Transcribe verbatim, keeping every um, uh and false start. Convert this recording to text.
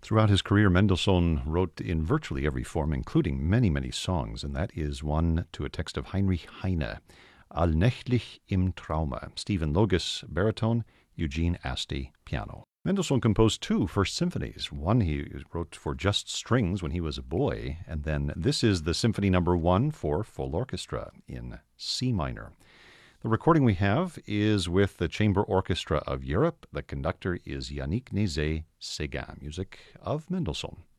Throughout his career, Mendelssohn wrote in virtually every form, including many, many songs, and that is one to a text of Heinrich Heine, Allnächtlich im Traume, Stephen Logus, baritone, Eugene Asti, piano. Mendelssohn composed two first symphonies. One he wrote for just strings when he was a boy, and then this is the Symphony Number One for full orchestra in C minor. The recording we have is with the Chamber Orchestra of Europe. The conductor is Yannick Nézet-Séguin, music of Mendelssohn.